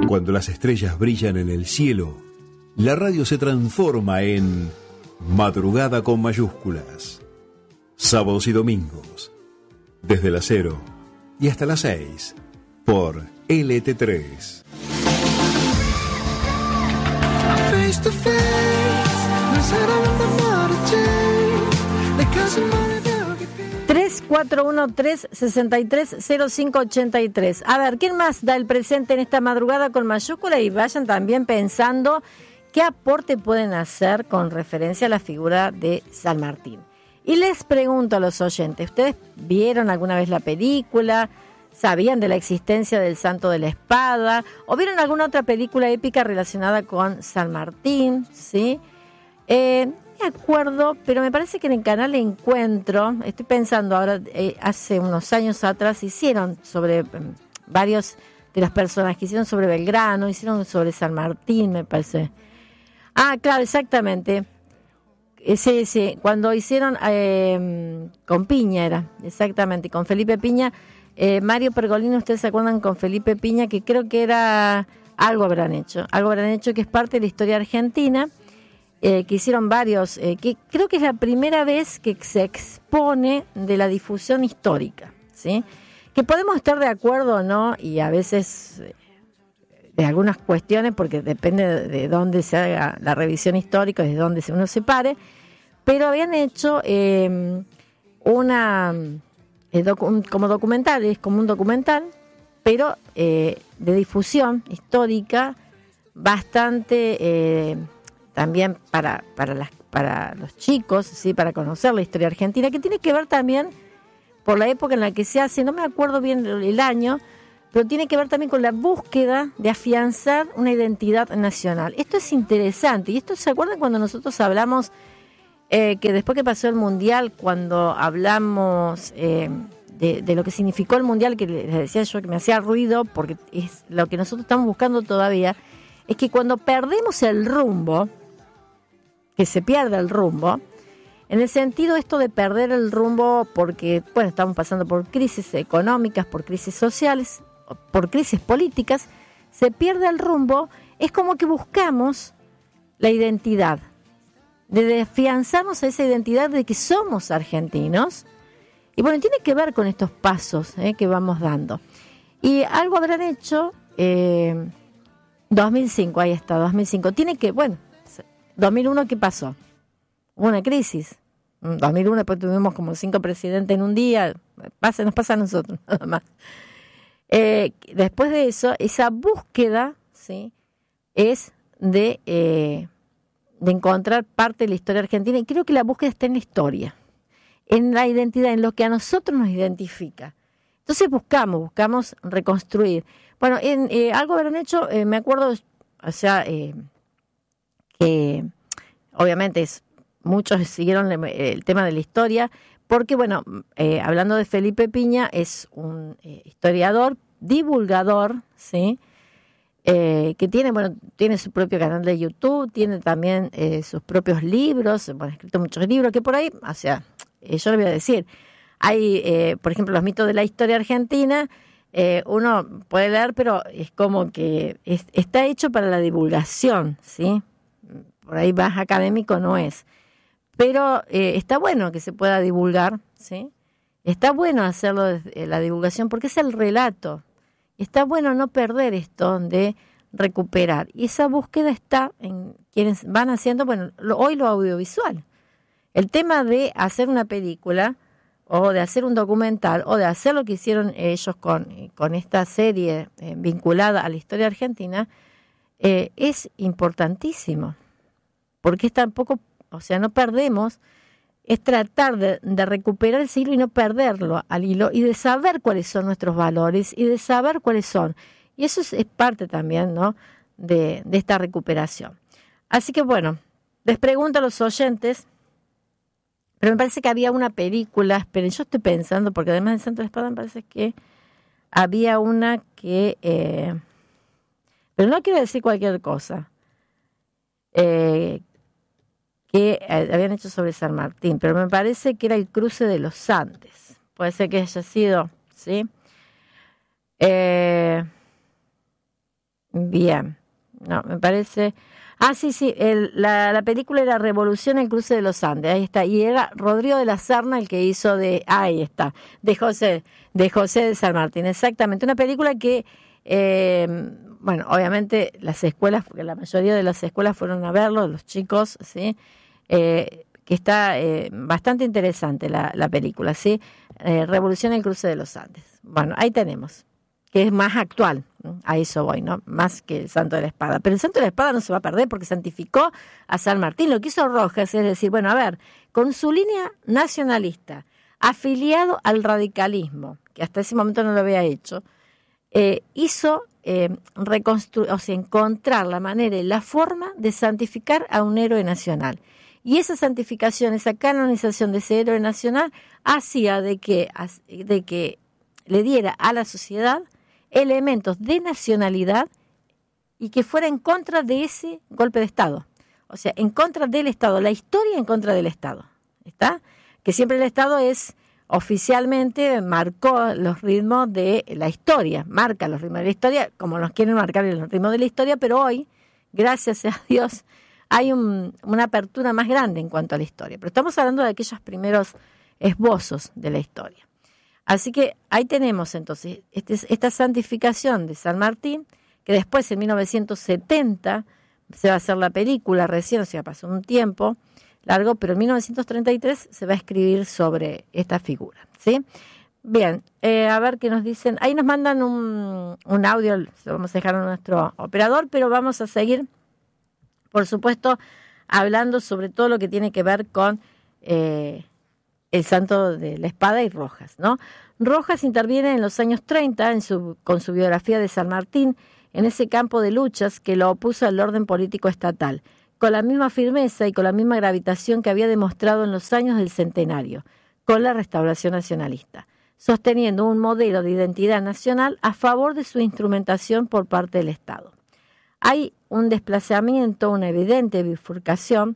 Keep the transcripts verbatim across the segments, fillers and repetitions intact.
Cuando las estrellas brillan en el cielo, la radio se transforma en Madrugada con mayúsculas. Sábados y domingos, desde las cero y hasta las seis, por L T tres. Face to face, no será una tres cuatro uno tres, seis tres cero cinco ocho tres. A ver, ¿quién más da el presente en esta madrugada con mayúscula? Y vayan también pensando qué aporte pueden hacer con referencia a la figura de San Martín. Y les pregunto a los oyentes, ¿ustedes vieron alguna vez la película? ¿Sabían de la existencia del Santo de la Espada? ¿O vieron alguna otra película épica relacionada con San Martín? ¿Sí? Eh, no me acuerdo, pero me parece que en el canal Encuentro, estoy pensando ahora, eh, hace unos años atrás hicieron sobre eh, varios de las personas que hicieron sobre Belgrano, hicieron sobre San Martín, me parece. Ah, claro, exactamente. Eh, sí, sí, cuando hicieron eh, con Piña era, exactamente, con Felipe Piña. Eh, Mario Pergolini, ¿ustedes se acuerdan con Felipe Piña? Que creo que era, algo habrán hecho, algo habrán hecho que es parte de la historia argentina, eh, que hicieron varios, eh, que creo que es la primera vez que se expone de la difusión histórica, ¿sí? Que podemos estar de acuerdo o no, y a veces eh, de algunas cuestiones, porque depende de, de dónde se haga la revisión histórica, de dónde uno se pare, pero habían hecho eh, una... Es docu- como documental, es como un documental, pero eh, de difusión histórica, bastante eh, también para para las para los chicos, sí, para conocer la historia argentina, que tiene que ver también por la época en la que se hace, no me acuerdo bien el año, pero tiene que ver también con la búsqueda de afianzar una identidad nacional. Esto es interesante, y esto, ¿se acuerdan cuando nosotros hablamos Eh, que después que pasó el Mundial, cuando hablamos eh, de, de lo que significó el Mundial, que les decía yo que me hacía ruido, porque es lo que nosotros estamos buscando todavía, es que cuando perdemos el rumbo, que se pierde el rumbo, en el sentido esto de perder el rumbo porque, bueno, estamos pasando por crisis económicas, por crisis sociales, por crisis políticas, se pierde el rumbo, es como que buscamos la identidad, de afianzarnos a esa identidad de que somos argentinos. Y bueno, tiene que ver con estos pasos eh, que vamos dando. Y algo habrán hecho, eh, dos mil cinco, ahí está, dos mil cinco. Tiene que, bueno, dos mil uno, ¿qué pasó? Hubo una crisis. En dos mil uno después tuvimos como cinco presidentes en un día. Pasa, nos pasa a nosotros, nada más. Eh, después de eso, esa búsqueda, ¿sí?, es de... Eh, de encontrar parte de la historia argentina, y creo que la búsqueda está en la historia, en la identidad, en lo que a nosotros nos identifica. Entonces buscamos, buscamos reconstruir. Bueno, en eh, algo habrán hecho, eh, me acuerdo, o sea, eh, que obviamente es, muchos siguieron el, el tema de la historia, porque bueno, eh, hablando de Felipe Piña, es un eh, historiador, divulgador, ¿sí?, Eh, que tiene, bueno, tiene su propio canal de YouTube, tiene también eh, sus propios libros, bueno, ha escrito muchos libros, que por ahí, o sea, eh, yo le voy a decir, hay, eh, por ejemplo, los mitos de la historia argentina, eh, uno puede leer, pero es como que es, está hecho para la divulgación, ¿sí? Por ahí más académico no es, pero eh, está bueno que se pueda divulgar, ¿sí? Está bueno hacerlo desde la divulgación porque es el relato. Está bueno no perder esto de recuperar. Y esa búsqueda está en quienes van haciendo, bueno, lo, hoy lo audiovisual. El tema de hacer una película o de hacer un documental o de hacer lo que hicieron ellos con, con esta serie eh, vinculada a la historia argentina eh, es importantísimo. Porque es tampoco, o sea, no perdemos, es tratar de, de recuperar ese hilo y no perderlo al hilo, y de saber cuáles son nuestros valores y de saber cuáles son. Y eso es, es parte también, ¿no?, de, de esta recuperación. Así que bueno, les pregunto a los oyentes, pero me parece que había una película, esperen, yo estoy pensando, porque además de Santo de la Espada me parece que había una que, eh, pero no quiero decir cualquier cosa, eh, que habían hecho sobre San Martín, pero me parece que era el cruce de los Andes. Puede ser que haya sido, ¿sí? Eh, Bien. No, me parece... Ah, sí, sí, el, la, la película era Revolución, el cruce de los Andes, ahí está, y era Rodrigo de la Serna el que hizo de, ahí está, de José, de José de San Martín, exactamente, una película que, eh, bueno, obviamente las escuelas, porque la mayoría de las escuelas fueron a verlo, los chicos, ¿sí? Eh, que está eh, bastante interesante la, la película, ¿sí? Eh, Revolución, el cruce de los Andes. Bueno, ahí tenemos, que es más actual, ¿no? A eso voy, ¿no? Más que el Santo de la Espada. Pero el Santo de la Espada no se va a perder porque santificó a San Martín. Lo que hizo Rojas es decir, bueno, a ver, con su línea nacionalista, afiliado al radicalismo, que hasta ese momento no lo había hecho, eh, hizo eh, reconstru- o sea, encontrar la manera y la forma de santificar a un héroe nacional. Y esa santificación, esa canonización de ese héroe nacional, hacía de que, de que le diera a la sociedad elementos de nacionalidad y que fuera en contra de ese golpe de Estado. O sea, en contra del Estado, la historia en contra del Estado. ¿Está? Que siempre el Estado es, oficialmente, marcó los ritmos de la historia, marca los ritmos de la historia, como nos quieren marcar los ritmos de la historia, pero hoy, gracias a Dios, hay un, una apertura más grande en cuanto a la historia. Pero estamos hablando de aquellos primeros esbozos de la historia. Así que ahí tenemos entonces este, esta santificación de San Martín, que después en mil novecientos setenta se va a hacer la película, recién, o sea, pasó un tiempo largo, pero en mil novecientos treinta y tres se va a escribir sobre esta figura, ¿sí? Bien, eh, a ver qué nos dicen. Ahí nos mandan un, un audio, lo vamos a dejar a nuestro operador, pero vamos a seguir, por supuesto, hablando sobre todo lo que tiene que ver con... Eh, el Santo de la Espada y Rojas, ¿no? Rojas interviene en los años treinta en su, con su biografía de San Martín en ese campo de luchas que lo opuso al orden político estatal, con la misma firmeza y con la misma gravitación que había demostrado en los años del centenario, con la restauración nacionalista, sosteniendo un modelo de identidad nacional a favor de su instrumentación por parte del Estado. Hay un desplazamiento, una evidente bifurcación,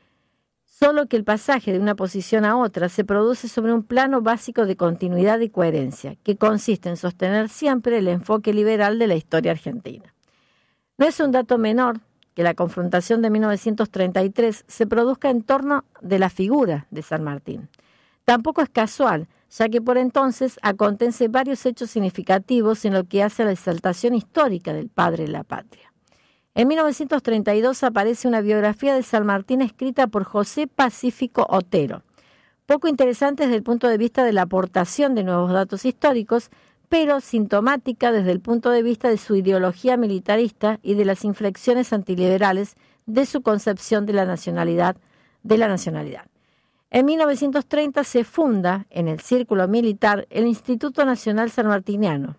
solo que el pasaje de una posición a otra se produce sobre un plano básico de continuidad y coherencia, que consiste en sostener siempre el enfoque liberal de la historia argentina. No es un dato menor que la confrontación de mil novecientos treinta y tres se produzca en torno de la figura de San Martín. Tampoco es casual, ya que por entonces acontece varios hechos significativos en lo que hace a la exaltación histórica del padre de la patria. En mil novecientos treinta y dos aparece una biografía de San Martín escrita por José Pacífico Otero, poco interesante desde el punto de vista de la aportación de nuevos datos históricos, pero sintomática desde el punto de vista de su ideología militarista y de las inflexiones antiliberales de su concepción de la nacionalidad. De la nacionalidad. En mil novecientos treinta se funda en el círculo militar el Instituto Nacional Sanmartiniano.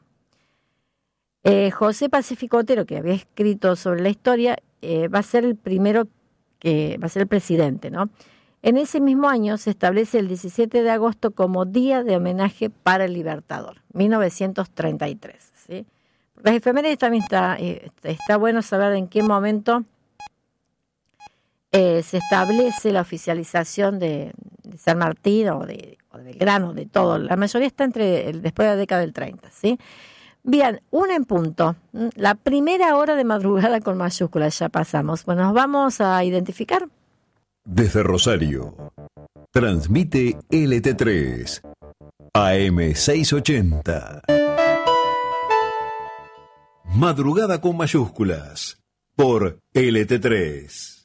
Eh, José Pacífico Otero, que había escrito sobre la historia, eh, va a ser el primero que va a ser el presidente, ¿no? En ese mismo año se establece el diecisiete de agosto como Día de Homenaje para el Libertador, mil novecientos treinta y tres, ¿sí? Las efemérides también está, eh, está bueno saber en qué momento eh, se establece la oficialización de, de San Martín o de, o de Belgrano, de todo. La mayoría está entre el, después de la década del treinta, ¿sí? Bien, una en punto. La primera hora de madrugada con mayúsculas ya pasamos. Bueno, nos vamos a identificar. Desde Rosario, transmite L T tres, A M seiscientos ochenta. Madrugada con mayúsculas, por L T tres.